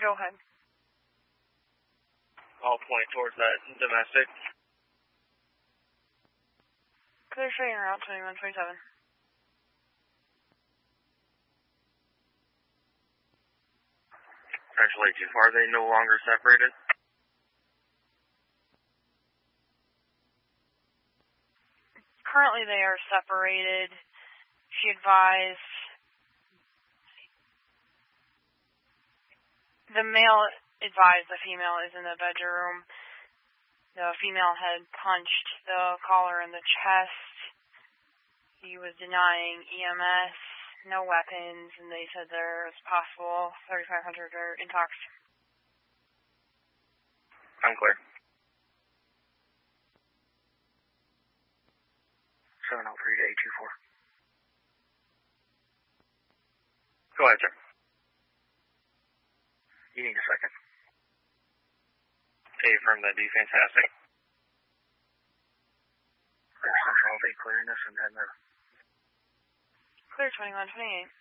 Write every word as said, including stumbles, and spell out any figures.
Go ahead. I'll point towards that domestic. Clear straight and route twenty-one twenty-seven. Actually, too far. Are they no longer separated? Currently, they are separated. She advised the male advised the female is in the bedroom. The female had punched the caller in the chest. He was denying E M S, no weapons, and they said there was possible thirty-five hundred or intox. I'm clear. seven oh three to eight two four. Go ahead, sir. You need a second. A from the D, fantastic. There's Central, they clearing us, and then they're... Clear twenty-one twenty-eight.